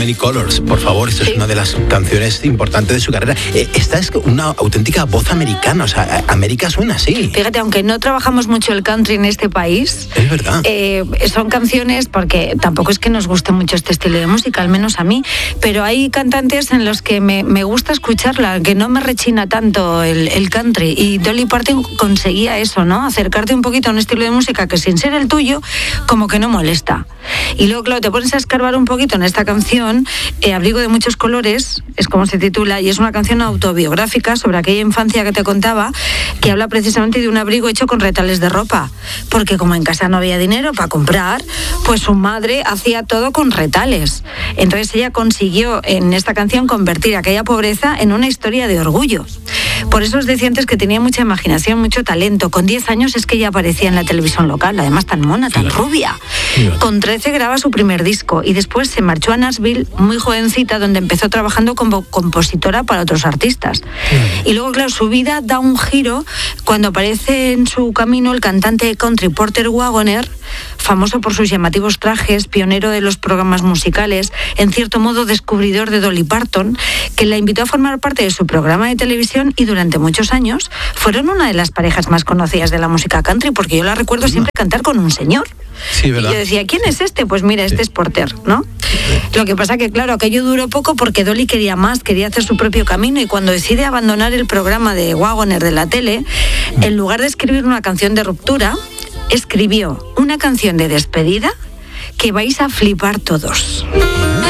Many Colors, por favor, esta es una de las canciones importantes de su carrera. Esta es una auténtica voz americana, o sea, América suena así. Fíjate, aunque no trabajamos mucho el country en este país, es verdad. Son canciones, porque tampoco es que nos guste mucho este estilo de música, al menos a mí, pero hay cantantes en los que me gusta escucharla, que no me rechina tanto el country, y Dolly Parton conseguía eso, ¿no? Acercarte un poquito a un estilo de música que sin ser el tuyo, como que no molesta. Y luego, claro, te pones a escarbar un poquito en esta canción, Abrigo de muchos colores, es como se titula, y es una canción autobiográfica sobre aquella infancia que te contaba, que habla precisamente de un abrigo hecho con retales de ropa, porque como en casa no había dinero para comprar, pues su madre hacía todo con retales. Entonces ella consiguió en esta canción convertir aquella pobreza en una historia de orgullo. Por eso os decía antes que tenía mucha imaginación, mucho talento. Con 10 años es que ella aparecía en la televisión local, además tan mona, tan rubia. Con 13 graba su primer disco y después se marchó a Nashville muy jovencita, donde empezó trabajando como compositora para otros artistas. Y luego, claro, su vida da un giro cuando aparece en su camino el cantante country Porter Wagoner, famoso por sus llamativos trajes, pionero de los programas musicales, en cierto modo descubridor de Dolly Parton, que la invitó a formar parte de su programa de televisión y durante muchos años fueron una de las parejas más conocidas de la música country, porque yo la recuerdo siempre cantar con un señor. Sí, ¿verdad? Y yo decía, ¿quién es este? Pues mira, este es Porter, ¿no? Lo que pasa que, claro, aquello duró poco porque Dolly quería más, quería hacer su propio camino, y cuando decide abandonar el programa de Wagoner de la tele, en lugar de escribir una canción de ruptura, escribió una canción de despedida que vais a flipar todos.